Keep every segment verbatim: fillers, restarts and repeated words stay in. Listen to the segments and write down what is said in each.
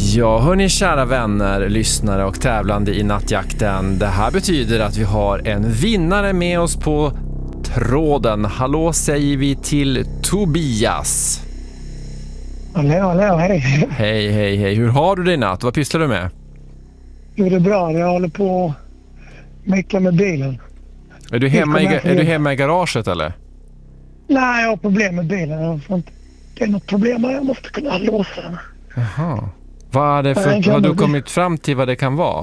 Ja, hörni kära vänner, lyssnare och tävlande i nattjakten. Det här betyder att vi har en vinnare med oss på tråden. Hallå säger vi till Tobias. Hallå, hallå, hej. Hej, hej, hej. Hur har du det i natt? Vad pysslar du med? Jo, det är bra. Jag håller på mycket med bilen. Är du hemma i, är du hemma i garaget eller? Nej, jag har problem med bilen. Jag får inte, det är något problem här. Jag måste kunna låsa den. Jaha. Vad är det för, har du kommit fram till vad det kan vara?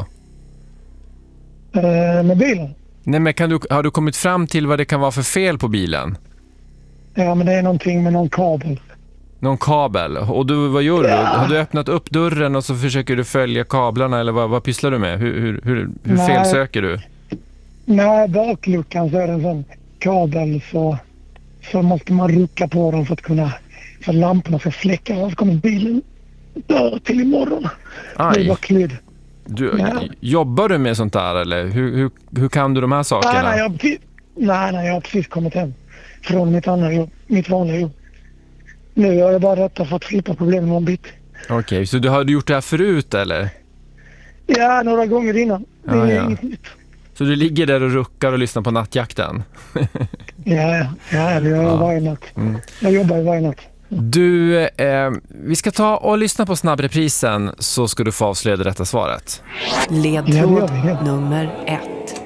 Eh, med bilen? Nej, men kan du, har du kommit fram till vad det kan vara för fel på bilen? Ja, men det är någonting med någon kabel. Någon kabel? Och du, vad gör du? Ja. Har du öppnat upp dörren och så försöker du följa kablarna eller vad, vad pysslar du med? Hur, hur, hur, hur fel söker du? Nej, bakluckan så är det en sån kabel så, så måste man rucka på den för att kunna, för att lamporna ska släcka. Och så kommer bilen dö till imorgon. Aj. Det var klydd. Du, ja. Jobbar du med sånt där eller? Hur, hur, hur kan du de här sakerna? Nej, nej, jag, nej, nej, jag har precis kommit hem från mitt andra jobb, mitt vanliga jobb. Nu gör jag bara detta för att slippa problem med en bit. Okej, okay, så du har du gjort det här förut eller? Ja, några gånger innan. Det är ah, ja. inget nytt. Så du ligger där och ruckar och lyssnar på nattjakten? ja, ja, det gör jag ja. varje natt. Mm. Jag jobbar varje natt. Du, eh, vi ska ta och lyssna på snabbreprisen så ska du få avslöja det rätta svaret. Ledtråd ja, nummer ett.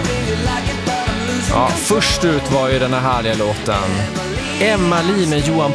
Ja, först ut var ju den här härliga låten Emma Lee med Johan